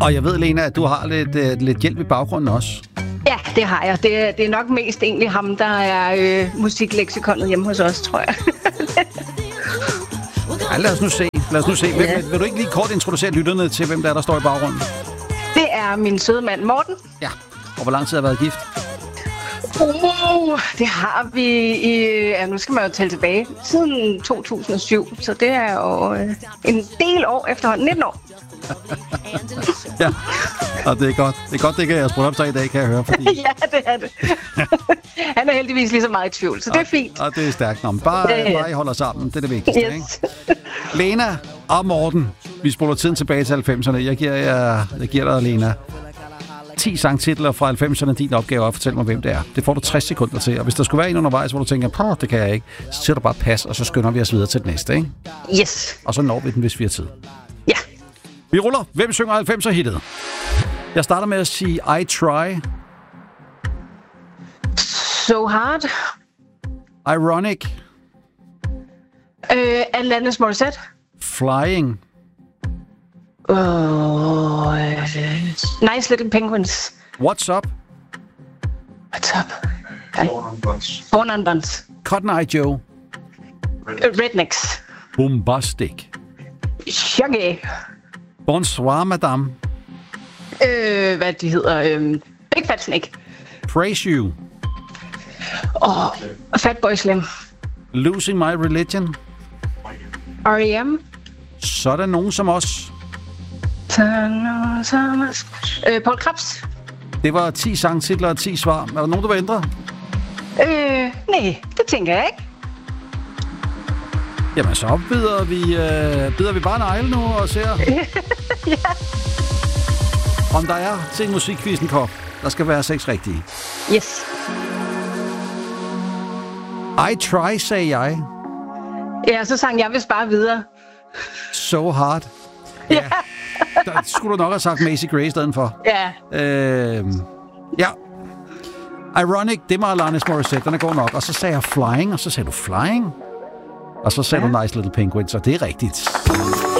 Og jeg ved, Lena, at du har lidt hjælp i baggrunden også. Ja, det har jeg. Det er nok mest egentlig ham, der er musikleksikonet hjemme hos os, tror jeg. Ja, lad os nu se. Vil du ikke lige kort introducere lytterne til, hvem der står i baggrunden? Det er min søde mand, Morten. Ja, og hvor lang tid har været gift? Det har vi nu skal man jo tælle tilbage, siden 2007. Så det er jo en del år efterhånden, 19 år. Ja, og det er godt. Det er godt, det kan jeg spurgt op til i dag, kan jeg høre. Fordi... Ja, det er det. Han er heldigvis lige så meget i tvivl, så det er fint. Og det er stærkt. Nå, bare I holder sammen, det er det vigtigste, yes. Ikke? Lena og Morten, vi spoler tiden tilbage til 90'erne. Jeg giver dig, Lena, 10 sangtitler fra 90'erne. Din opgave er at fortælle mig, hvem det er. Det får du 60 sekunder til. Og hvis der skulle være en undervejs, hvor du tænker, det kan jeg ikke, så siger du bare pas, og så skynder vi os videre til det næste, ikke? Yes. Og så når vi den, hvis vi har tid. Ja. Vi ruller. Hvem synger 90'er-hittet? Jeg starter med at sige I Try. So Hard. Ironic. Alanis Morissette. Flying. Nice Little Penguins. What's Up. What's Up? Born on Buns. Cotton Eye Joe. Rednecks. Bombastic. Shaggy. Bonsoir, madame. Hvad de hedder? Big Fat Snake. Praise You. Fatboy Slim. Losing My Religion. R.E.M. Så er der nogen som os. Paul Krebs. Det var 10 sangtitler og 10 svar. Er der nogen, du vil ændre? Nej, det tænker jeg ikke. Jamen, så bider vi bare negle nu og ser, Ja. om der er til en musikquizzen, Kop. Der skal være 6 rigtige. Yes. I Try, sagde jeg. Ja, så sang jeg vist bare videre. So Hard. Ja. Der skulle du nok have sagt Macy Gray i stedet for. Ja. Ja. Ironic, det var Alanis Morissette, den er god nok. Og så sagde jeg Flying, og så sagde du Flying. Og så sagde du Nice Little Penguins, og det er rigtigt.